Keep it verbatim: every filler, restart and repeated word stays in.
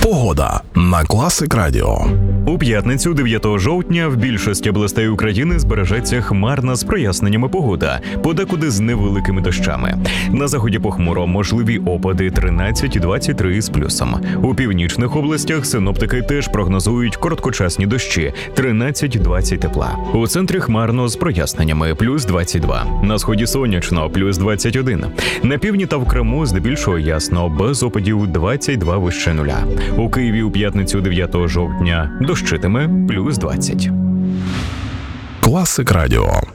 Погода на Класик Радіо. У п'ятницю, дев'ятого жовтня, в більшості областей України збережеться хмарна з проясненнями погода, подекуди з невеликими дощами. На заході похмуро, можливі опади тринадцять - двадцять три з плюсом. У північних областях синоптики теж прогнозують короткочасні дощі тринадцять - двадцять тепла. У центрі хмарно з проясненнями плюс двадцять два. На сході сонячно плюс двадцять один. На півдні та в Криму здебільшого ясно, без опадів двадцять два вище нуля. У Києві у п'ятницю, дев'ятого жовтня, дощитиме плюс двадцять. Класик Радіо.